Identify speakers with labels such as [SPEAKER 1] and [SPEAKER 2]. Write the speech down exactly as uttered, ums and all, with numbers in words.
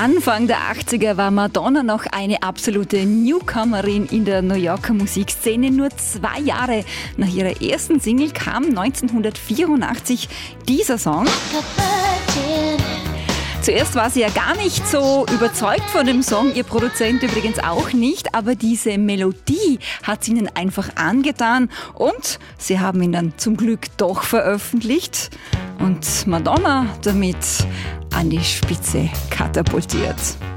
[SPEAKER 1] Anfang der achtziger war Madonna noch eine absolute Newcomerin in der New Yorker Musikszene. Nur zwei Jahre nach ihrer ersten Single kam neunzehnhundertvierundachtzig dieser Song. Zuerst war sie ja gar nicht so überzeugt von dem Song, ihr Produzent übrigens auch nicht, aber diese Melodie hat sie ihnen einfach angetan und sie haben ihn dann zum Glück doch veröffentlicht und Madonna damit an die Spitze katapultiert.